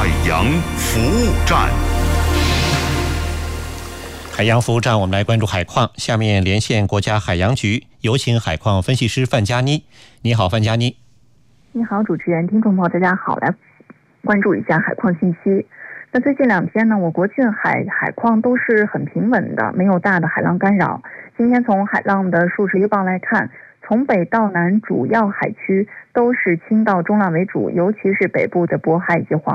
洋服务站。 海洋服务站，我们来关注海况。下面连线国家海洋局，有请海况分析师范佳妮。你好，范佳妮。 你好，主持人，听众朋友，大家好，来关注一下海况信息。那最近2天呢，我国近海况都是很平稳的，没有大的海浪干扰。今天从海浪的数值预报来看，从北到南主要海区都是轻到中浪为主，尤其是北部的渤海以及黄